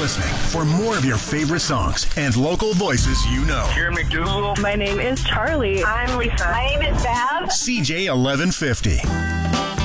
listening for more of your favorite songs and local voices you know. Here, McDougal. My name is Charlie. I'm Lisa. My name is Bev. CJ 1150.